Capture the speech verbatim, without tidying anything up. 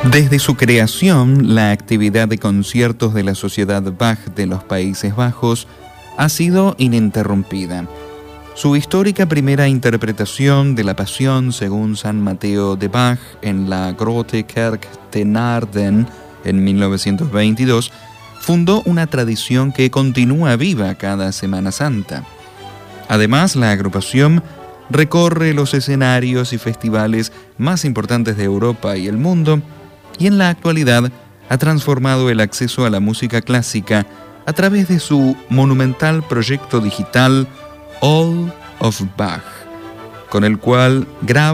Desde su creación, la actividad de conciertos de la Sociedad Bach de los Países Bajos ha sido ininterrumpida. Su histórica primera interpretación de la Pasión según San Mateo de Bach en la Grote Kerk te Naarden en mil novecientos veintidós fundó una tradición que continúa viva cada Semana Santa. Además, la agrupación recorre los escenarios y festivales más importantes de Europa y el mundo, y en la actualidad ha transformado el acceso a la música clásica a través de su monumental proyecto digital All of Bach, con el cual graba